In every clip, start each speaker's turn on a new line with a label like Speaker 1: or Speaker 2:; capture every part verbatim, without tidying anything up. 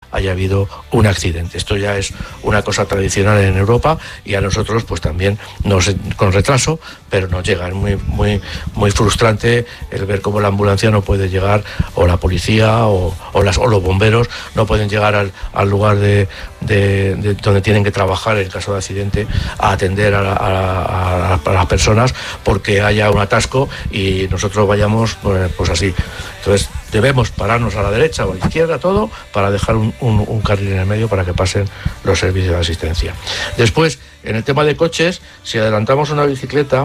Speaker 1: haya habido un accidente. Esto ya es una cosa tradicional en Europa y a nosotros pues también nos, con retraso, pero nos llega. Es muy, muy, muy frustrante el ver cómo la ambulancia no puede llegar, o la policía o, o, las, o los bomberos no pueden llegar al, al lugar de, de, de donde tienen que trabajar en caso de accidente a atender a, a, a, a las personas porque haya un atasco y nosotros vayamos pues, pues así. Entonces debemos pararnos a la derecha o a la izquierda, todo, para dejar un, un, un carril en el medio para que pasen los servicios de asistencia. Después, en el tema de coches, si adelantamos una bicicleta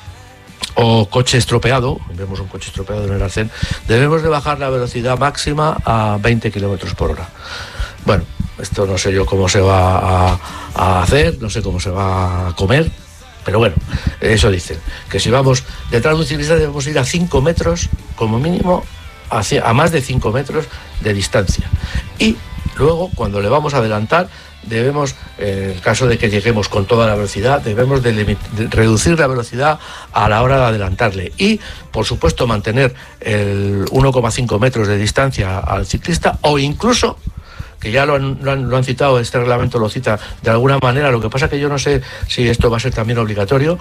Speaker 1: o coche estropeado, vemos un coche estropeado en el arcén, debemos de bajar la velocidad máxima a veinte kilómetros por hora. Bueno, esto no sé yo cómo se va a, a hacer, no sé cómo se va a comer, pero bueno, eso dicen, que si vamos detrás de un ciclista debemos ir a cinco metros, como mínimo, hacia, a más de cinco metros de distancia. Y luego, cuando le vamos a adelantar, debemos, en el caso de que lleguemos con toda la velocidad, debemos de, de reducir la velocidad a la hora de adelantarle y, por supuesto, mantener el uno coma cinco metros de distancia al ciclista, o incluso, que ya lo han, lo, han, lo han citado, este reglamento lo cita de alguna manera, lo que pasa que yo no sé si esto va a ser también obligatorio,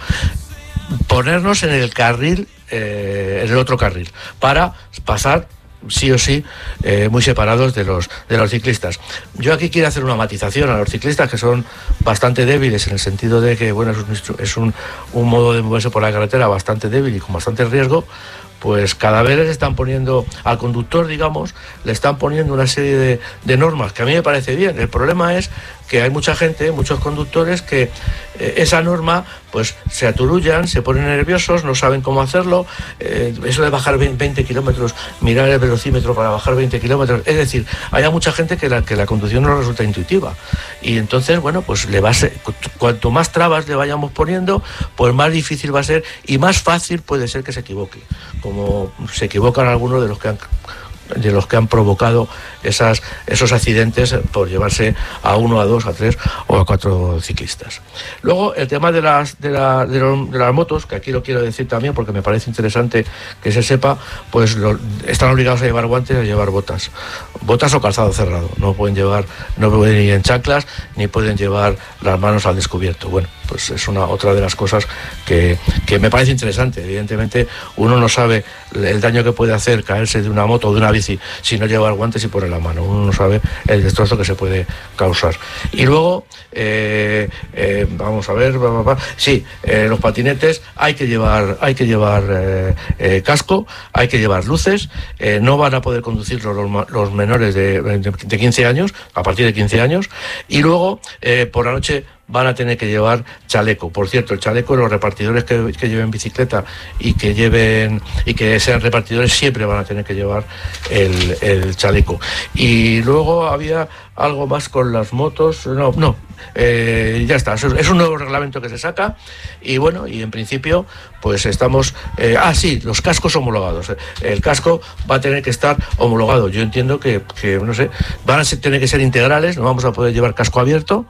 Speaker 1: ponernos en el carril, eh, en el otro carril, para pasar sí o sí, eh, muy separados de los de los ciclistas. Yo aquí quiero hacer una matización a los ciclistas, que son bastante débiles, en el sentido de que, bueno, es un, es un, un modo de moverse por la carretera bastante débil y con bastante riesgo. Pues cada vez les están poniendo al conductor, digamos, le están poniendo una serie de, de normas que a mí me parece bien. El problema es que hay mucha gente, muchos conductores, que eh, esa norma pues se aturullan, se ponen nerviosos, no saben cómo hacerlo. Eh, eso de bajar veinte kilómetros, mirar el velocímetro para bajar veinte kilómetros, es decir, hay mucha gente que la, que la conducción no resulta intuitiva. Y entonces, bueno, pues le va a ser, cuanto más trabas le vayamos poniendo, pues más difícil va a ser y más fácil puede ser que se equivoque, como se equivocan algunos de los que han de los que han provocado esas, esos accidentes por llevarse a uno, a dos, a tres o a cuatro ciclistas. Luego, el tema de las, de, la, de, lo, de las motos, que aquí lo quiero decir también porque me parece interesante que se sepa, pues lo, están obligados a llevar guantes y a llevar botas. Botas o calzado cerrado. No pueden llevar, no pueden ir en chanclas, ni pueden llevar las manos al descubierto. Bueno, pues es una otra de las cosas que, que me parece interesante. Evidentemente, uno no sabe el daño que puede hacer caerse de una moto o de una bici si no llevar guantes y poner la mano. Uno no sabe el destrozo que se puede causar. Y luego, eh, eh, vamos a ver, va, va, va. sí, eh, los patinetes hay que llevar, hay que llevar eh, eh, casco, hay que llevar luces, eh, no van a poder conducirlo los, los menores de, de quince años, a partir de quince años, y luego eh, por la noche van a tener que llevar chaleco. Por cierto, el chaleco, los repartidores que, que lleven bicicleta y que lleven y que sean repartidores siempre van a tener que llevar el, el chaleco. Y luego había algo más con las motos, no, no, eh, ya está, es un nuevo reglamento que se saca y bueno, y en principio pues estamos, eh, ah sí, los cascos homologados, el casco va a tener que estar homologado. Yo entiendo que, que no sé, van a tener que ser integrales, no vamos a poder llevar casco abierto,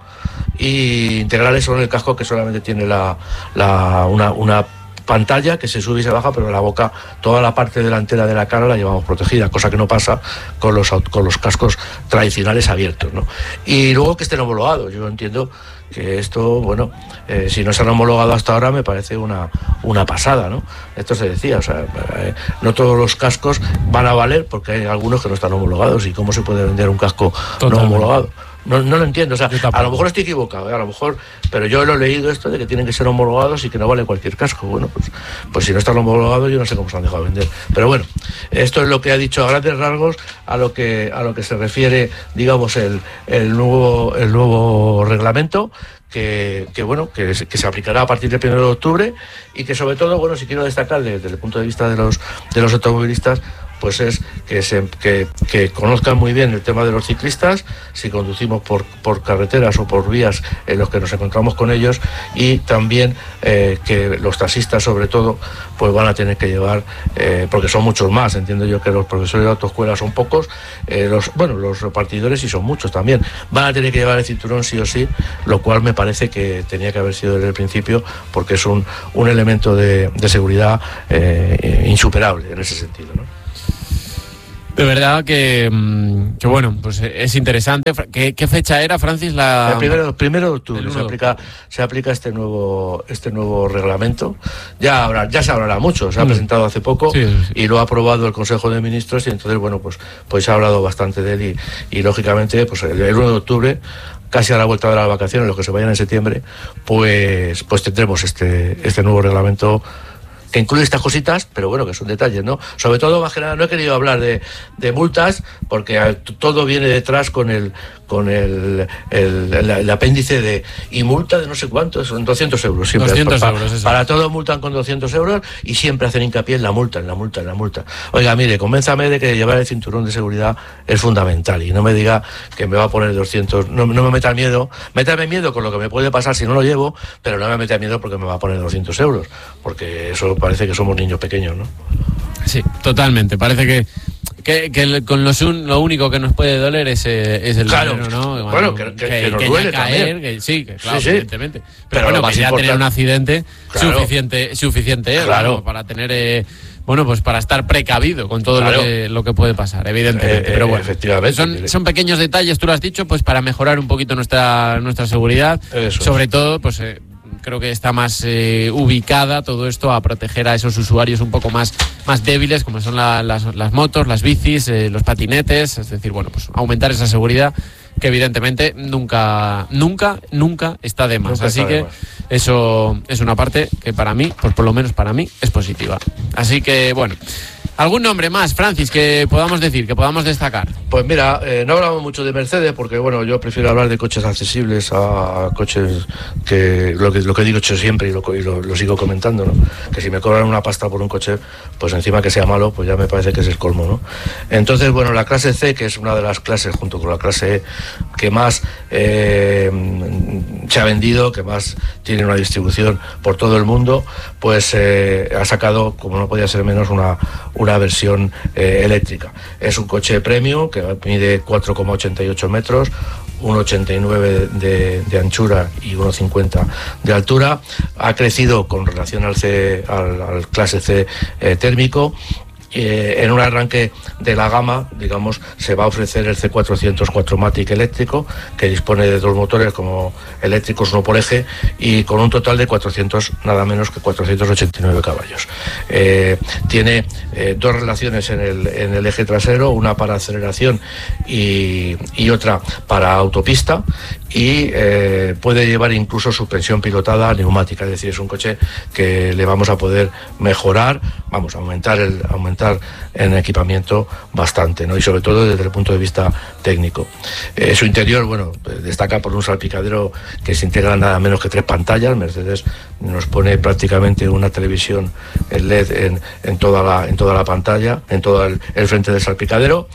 Speaker 1: y integrales son el casco que solamente tiene la, la una, una pantalla que se sube y se baja, pero la boca, toda la parte delantera de la cara la llevamos protegida, cosa que no pasa con los, con los cascos tradicionales abiertos, ¿no? Y luego que estén homologados. Yo entiendo que esto, bueno, eh, si no se han homologado hasta ahora me parece una, una pasada, ¿no? Esto se decía, o sea, eh, no todos los cascos van a valer porque hay algunos que no están homologados. ¿Y cómo se puede vender un casco Totalmente. no homologado? No, no lo entiendo, o sea, a lo mejor estoy equivocado, ¿eh? a lo mejor, pero yo lo he leído esto de que tienen que ser homologados y que no vale cualquier casco. Bueno, pues, pues si no están homologados yo no sé cómo se han dejado vender. Pero bueno, esto es lo que ha dicho a grandes rasgos a lo que a lo que se refiere, digamos, el, el nuevo el nuevo reglamento. Que, que bueno, que, que se aplicará a partir del primero de octubre y que sobre todo, bueno, si quiero destacar desde, desde el punto de vista de los de los automovilistas, pues es que, se, que, que conozcan muy bien el tema de los ciclistas, si conducimos por, por carreteras o por vías en los que nos encontramos con ellos, y también eh, que los taxistas, sobre todo, pues van a tener que llevar, eh, porque son muchos más, entiendo yo que los profesores de autoescuela son pocos, eh, los bueno, los repartidores sí son muchos también, van a tener que llevar el cinturón sí o sí, lo cual me parece que tenía que haber sido desde el principio, porque es un, un elemento de, de seguridad eh, insuperable en ese sentido, ¿no?
Speaker 2: De verdad que, que bueno, pues es interesante. ¿Qué, qué fecha era, Francis? La...
Speaker 1: El primero, primero de octubre se aplica, se aplica este nuevo este nuevo reglamento. Ya habrá, ya se hablará mucho, se ha mm. presentado hace poco sí, sí, sí. y lo ha aprobado el Consejo de Ministros y entonces, bueno, pues, pues se ha hablado bastante de él y, y lógicamente, pues el, el uno de octubre, casi a la vuelta de las vacaciones, los que se vayan en septiembre, pues, pues tendremos este, este nuevo reglamento que incluye estas cositas, pero bueno, que son detalles, ¿no? Sobre todo, más que nada, no he querido hablar de, de multas, porque todo viene detrás con el con el, el, el, el apéndice de y multa de no sé cuánto, son doscientos euros siempre.
Speaker 2: doscientos
Speaker 1: para,
Speaker 2: euros, eso.
Speaker 1: Para todo multan con doscientos euros y siempre hacen hincapié en la multa, en la multa, en la multa. Oiga, mire, convénzame de que llevar el cinturón de seguridad es fundamental y no me diga que me va a poner doscientos, no, no me meta miedo, métame miedo con lo que me puede pasar si no lo llevo, pero no me meta miedo porque me va a poner doscientos euros, porque eso parece que somos niños pequeños, ¿no?
Speaker 2: Sí, totalmente, parece que Que, que con lo, lo único que nos puede doler es, es el
Speaker 1: claro,
Speaker 2: dinero, ¿no?
Speaker 1: Bueno, que, que, que, que nos que duele
Speaker 2: caer,
Speaker 1: también.
Speaker 2: Que, sí, que, claro,
Speaker 1: sí, sí.
Speaker 2: evidentemente. Pero,
Speaker 1: Pero
Speaker 2: bueno,
Speaker 1: lo más
Speaker 2: que ya
Speaker 1: importante...
Speaker 2: tener un accidente
Speaker 1: claro.
Speaker 2: suficiente, suficiente claro. Claro, para tener, eh, bueno, pues para estar precavido con todo claro. lo, que, lo que puede pasar, evidentemente.
Speaker 1: Eh,
Speaker 2: Pero bueno,
Speaker 1: efectivamente.
Speaker 2: Son, son pequeños detalles, tú lo has dicho, pues para mejorar un poquito nuestra, nuestra seguridad.
Speaker 1: Eso
Speaker 2: sobre
Speaker 1: es.
Speaker 2: todo, pues... Eh, creo que está más eh, ubicada todo esto a proteger a esos usuarios un poco más, más débiles, como son la, las, las motos, las bicis, eh, los patinetes, es decir, bueno, pues aumentar esa seguridad que evidentemente nunca, nunca, nunca está de más.
Speaker 1: Nunca
Speaker 2: Así que
Speaker 1: más.
Speaker 2: eso es una parte que para mí, pues por lo menos para mí, es positiva. Así que, bueno, ¿algún nombre más, Francis, que podamos decir, que podamos destacar?
Speaker 1: Pues mira, eh, no hablamos mucho de Mercedes porque, bueno, yo prefiero hablar de coches accesibles a, a coches que lo que lo que digo hecho siempre y, lo, y lo, lo sigo comentando, ¿no? Que si me cobran una pasta por un coche, pues encima que sea malo, pues ya me parece que es el colmo, ¿no? Entonces, bueno, la clase C, que es una de las clases junto con la clase E que más eh, se ha vendido, que más tiene una distribución por todo el mundo, pues eh, ha sacado, como no podía ser menos, una, una versión eh, eléctrica. Es un coche premium que mide cuatro coma ochenta y ocho metros, uno coma ochenta y nueve de, de anchura y uno coma cincuenta de altura. Ha crecido con relación al, C, al, al clase C eh, térmico. Eh, en un arranque de la gama, digamos, se va a ofrecer el C cuatrocientos cuatro Matic eléctrico, que dispone de dos motores como eléctricos, uno por eje, y con un total de cuatrocientos, nada menos que cuatrocientos ochenta y nueve caballos. Eh, tiene eh, dos relaciones en el, en el eje trasero, una para aceleración y, y otra para autopista, y eh, puede llevar incluso suspensión pilotada neumática, es decir, es un coche que le vamos a poder mejorar, vamos a aumentar el aumentar en equipamiento bastante, ¿no? Y sobre todo desde el punto de vista técnico. Eh, su interior, bueno, destaca por un salpicadero que se integra nada menos que tres pantallas. Mercedes nos pone prácticamente una televisión L E D en, en toda la en toda la pantalla, en todo el, el frente del salpicadero,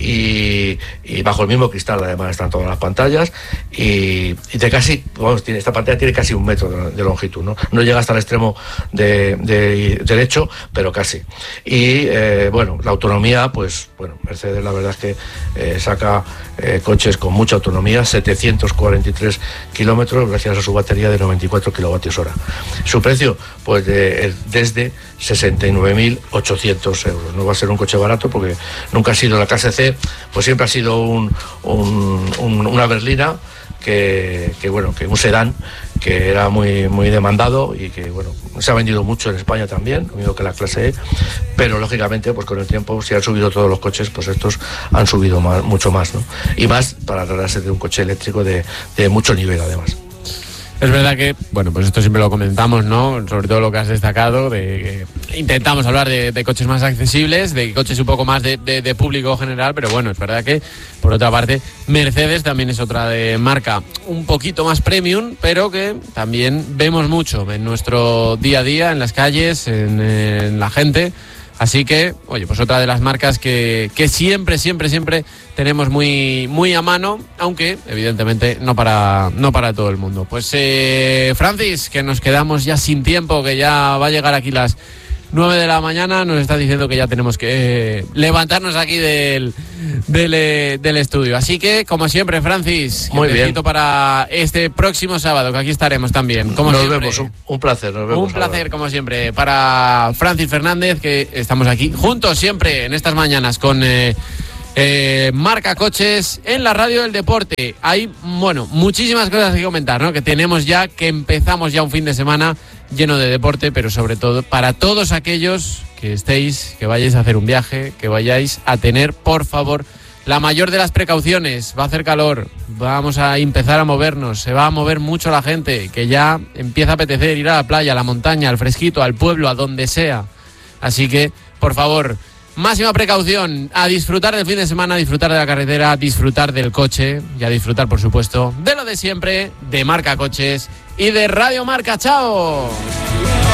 Speaker 1: y, y bajo el mismo cristal además están todas las pantallas, y, y de casi, vamos, tiene, esta pantalla tiene casi un metro de, de longitud, ¿no? No llega hasta el extremo de, de derecho, pero casi. Y eh, bueno, la autonomía, pues bueno, Mercedes la verdad es que eh, saca eh, coches con mucha autonomía, setecientos cuarenta y tres kilómetros gracias a su batería de noventa y cuatro kilovatios hora. Su precio, pues de, desde sesenta y nueve mil ochocientos euros. No va a ser un coche barato porque nunca ha sido la clase C, pues siempre ha sido un, un, un, una berlina que, que bueno, que un sedán que era muy muy demandado y que bueno, se ha vendido mucho en España también, lo mismo que la clase E, pero lógicamente pues con el tiempo, si han subido todos los coches, pues estos han subido más, mucho más, ¿no? Y más para tratarse de un coche eléctrico de, de mucho nivel además.
Speaker 2: Es verdad que, bueno, pues esto siempre lo comentamos, ¿no? Sobre todo lo que has destacado, de que intentamos hablar de, de coches más accesibles, de coches un poco más de, de, de público general, pero bueno, es verdad que, por otra parte, Mercedes también es otra de marca un poquito más premium, pero que también vemos mucho en nuestro día a día, en las calles, en, en la gente. Así que, oye, pues otra de las marcas que, que siempre, siempre, siempre tenemos muy, muy a mano, aunque evidentemente no para, no para todo el mundo. Pues eh, Francis, que nos quedamos ya sin tiempo, que ya va a llegar aquí las nueve de la mañana nos está diciendo que ya tenemos que eh, levantarnos aquí del, del, eh, del estudio. Así que, como siempre, Francis,
Speaker 1: muy bien,
Speaker 2: para este próximo sábado, que aquí estaremos también. Como
Speaker 1: nos
Speaker 2: siempre.
Speaker 1: vemos, un, un placer. Nos vemos
Speaker 2: un placer,
Speaker 1: ahora.
Speaker 2: como siempre, para Francis Fernández, que estamos aquí juntos siempre en estas mañanas con eh, eh, Marca Coches en la radio del deporte. Hay, bueno, muchísimas cosas que comentar, ¿no? Que tenemos ya, que empezamos ya un fin de semana lleno de deporte, pero sobre todo para todos aquellos que estéis, que vayáis a hacer un viaje, que vayáis a tener, por favor, la mayor de las precauciones. Va a hacer calor, vamos a empezar a movernos, se va a mover mucho la gente, que ya empieza a apetecer ir a la playa, a la montaña, al fresquito, al pueblo, a donde sea. Así que, por favor, máxima precaución, a disfrutar del fin de semana, a disfrutar de la carretera, a disfrutar del coche y a disfrutar, por supuesto, de lo de siempre, de Marca Coches y de Radio Marca. ¡Chao!